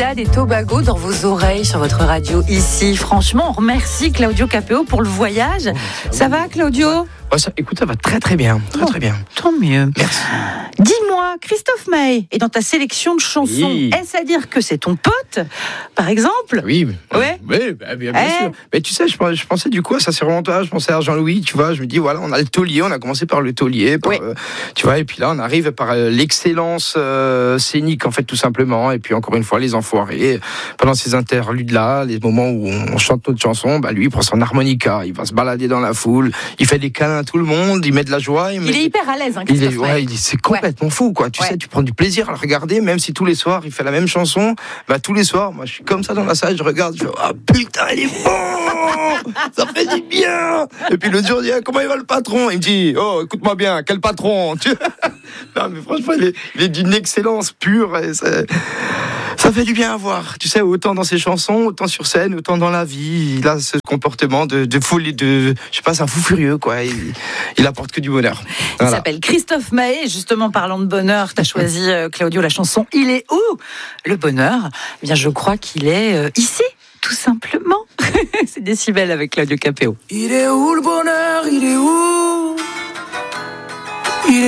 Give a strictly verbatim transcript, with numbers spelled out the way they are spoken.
Trinidad et Tobago dans vos oreilles sur votre radio ici. Franchement, on remercie Claudio Capéo pour le voyage. Oh, ça va, Claudio ? Oh, ça, écoute, ça va très très bien, très oh, très bien. Tant mieux. Merci. Dis-moi, Christophe Maé est dans ta sélection de chansons. Oui. Est-ce à dire que c'est ton pote, par exemple ? Oui, ouais. oui, bien, bien, bien eh. sûr. Mais tu sais, je, je pensais du coup à ça, c'est vraiment toi. Je pensais à Jean-Louis, tu vois. Je me dis, voilà, on a le taulier, on a commencé par le taulier, par, oui. euh, tu vois, et puis là, on arrive par euh, l'excellence euh, scénique, en fait, tout simplement. Et puis encore une fois, les enfoirés. Pendant ces interludes-là, les moments où on chante notre chanson, bah lui, il prend son harmonica, il va se balader dans la foule, il fait des câlins à tout le monde, il met de la joie. Il, il met... est hyper à l'aise, hein, il Christophe est, ouais, il est, c'est complètement ouais. fou, quoi. Tu ouais. sais, tu prends du plaisir à le regarder, même si tous les soirs il fait la même chanson. Bah tous les soirs, moi je suis comme ça dans la salle, je regarde, je fais ah oh, putain, il est bon, ça fait du bien. Et puis le jour, il dit comment il va le patron ? Il me dit oh écoute-moi bien, quel patron ? Non mais franchement, il est, il est d'une excellence pure. Et ça, ça fait du bien à voir. Tu sais, autant dans ses chansons, autant sur scène, autant dans la vie. Il a ce comportement de, de folie, de, je sais pas, c'est un fou furieux, quoi. Il, il apporte que du bonheur. Voilà. Il s'appelle Christophe Maé. Justement, parlant de bonheur, tu as choisi, euh, Claudio, la chanson Il est où le bonheur ? Eh bien, je crois qu'il est euh, ici, tout simplement. C'est Décibel avec Claudio Capéo. Il est où le bonheur ? Il est où ? Il est où ?